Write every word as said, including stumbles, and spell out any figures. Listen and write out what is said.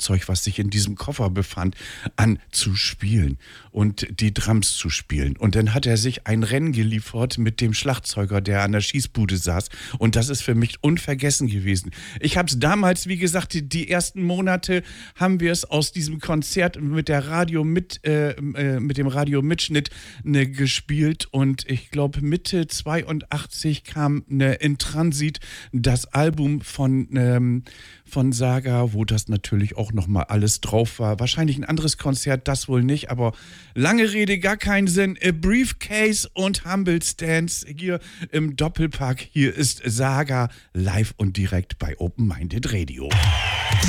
Schlagzeug, was sich in diesem Koffer befand, an zu spielen und die Drums zu spielen. Und dann hat er sich ein Rennen geliefert mit dem Schlagzeuger, der an der Schießbude saß. Und das ist für mich unvergessen gewesen. Ich habe es damals, wie gesagt, die, die ersten Monate haben wir es aus diesem Konzert mit der Radio mit, äh, äh, mit dem Radio-Mitschnitt ne, gespielt. Und ich glaube, Mitte zweiundachtzig kam ne, in Transit das Album von, ähm, von Saga, wo das natürlich auch nochmal alles drauf war. Wahrscheinlich ein anderes Konzert, das wohl nicht, aber lange Rede, gar keinen Sinn. A Briefcase und Humble Stance hier im Doppelpack. Hier ist Saga live und direkt bei Open Minded Radio.